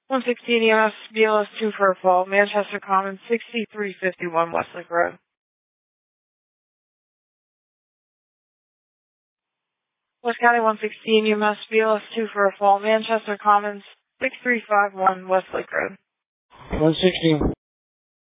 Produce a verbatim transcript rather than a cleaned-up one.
one sixteen E M S B L S two for a fall, Manchester Commons, sixty-three fifty-one Westlake Road. West County one sixteen E M S B L S two for a fall, Manchester Commons, six three five one Westlake Road. one sixteen.